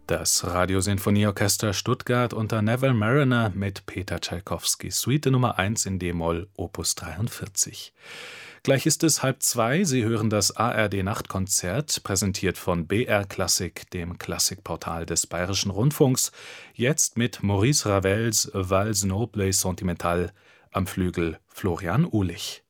Das Radiosinfonieorchester Stuttgart unter Neville Marriner mit Peter Tschaikowski, Suite Nummer 1 in d-Moll, Opus 43. Gleich ist es 1:30. Sie hören das ARD-Nachtkonzert, präsentiert von BR Klassik, dem Klassikportal des Bayerischen Rundfunks. Jetzt mit Maurice Ravels Valse noble et sentimentale, am Flügel Florian Uhlich.